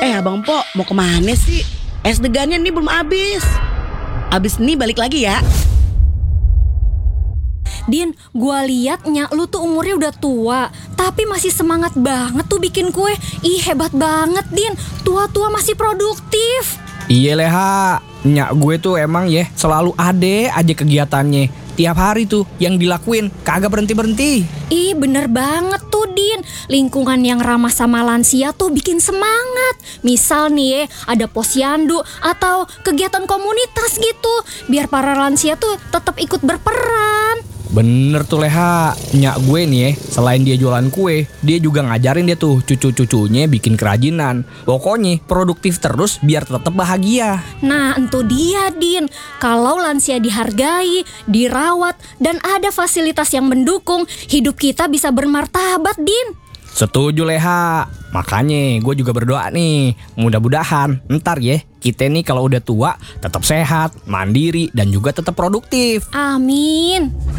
Abang Po, mau kemana sih? Es degannya nih belum habis. Habis nih balik lagi ya. Din, gua liat nyak lu tuh umurnya udah tua, tapi masih semangat banget tuh bikin kue. Ih, hebat banget, Din. Tua-tua masih produktif. Iya Leha, nyak gue tuh emang ya selalu ade aja kegiatannya. Tiap hari tuh yang dilakuin kagak berhenti-berhenti. Ih, bener banget tuh, Din. Lingkungan yang ramah sama lansia tuh bikin semangat. Misal nih ada posyandu atau kegiatan komunitas gitu, biar para lansia tuh tetap ikut berperan. Bener tuh Leha, nyak gue nih selain dia jualan kue, dia juga ngajarin dia tuh cucu-cucunya bikin kerajinan. Pokoknya produktif terus biar tetap bahagia. Nah, itu dia, Din. Kalau lansia dihargai, dirawat, dan ada fasilitas yang mendukung, hidup kita bisa bermartabat, Din. Setuju Leha, makanya gue juga berdoa nih, mudah-mudahan ntar ya kita nih kalau udah tua tetap sehat, mandiri, dan juga tetap produktif. Amin.